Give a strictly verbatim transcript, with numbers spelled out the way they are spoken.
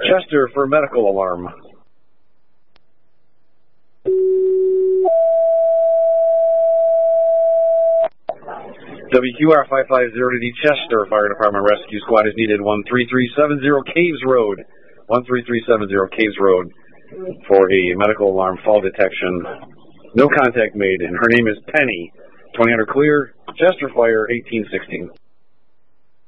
Chester for medical alarm. W Q R five five zero to the Chester Fire Department Rescue Squad is needed. one three three seven zero Caves Road. one three three seven zero Caves Road for a medical alarm fall detection. No contact made, and her name is Penny. twenty hundred clear, Chester Fire, eighteen sixteen.